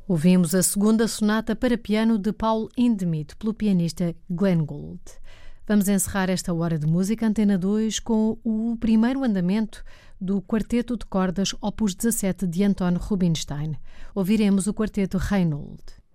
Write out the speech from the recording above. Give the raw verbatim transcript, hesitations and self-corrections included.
Ouvimos a segunda sonata para piano de Paul Hindemith, pelo pianista Glenn Gould. Vamos encerrar esta hora de música Antena dois com o primeiro andamento do Quarteto de Cordas Opus dezassete de Anton Rubinstein. Ouviremos o Quarteto Reinhold.